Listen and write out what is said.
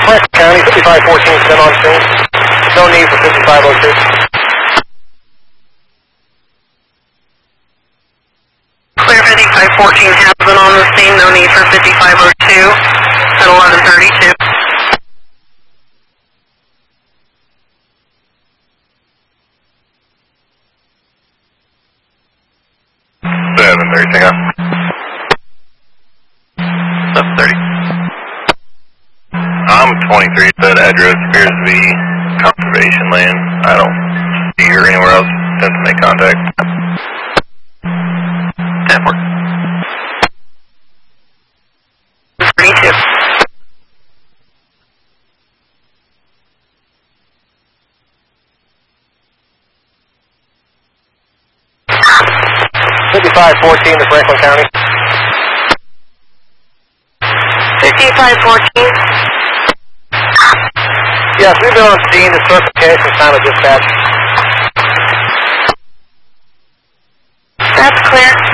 Franklin County, 5514 has been on scene. No need for 5502. Clear 5514 has been on the scene. No need for 5502 at 11:32. Takeoff. 730. I'm 23. That address appears to be conservation land. I don't see her anywhere else. Attempt to make contact. 10-4. 32. $5514 to Franklin County. 5514. Yes, we've been on scene to certification time of dispatch. That's clear.